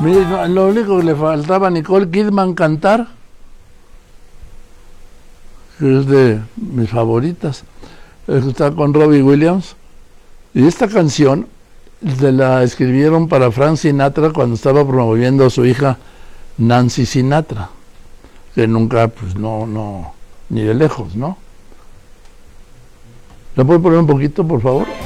Mire, lo único que le faltaba a Nicole Kidman cantar, que es de mis favoritas, está con Robbie Williams. Y esta canción se la escribieron para Frank Sinatra cuando estaba promoviendo a su hija Nancy Sinatra, que nunca, pues no, ni de lejos, ¿no? ¿La puede poner un poquito, por favor?